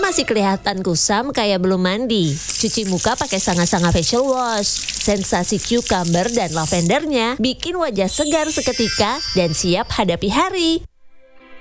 masih kelihatan kusam kayak belum mandi. Cuci muka pakai Sanga-Sanga facial wash. Sensasi cucumber dan lavendernya bikin wajah segar seketika dan siap hadapi hari.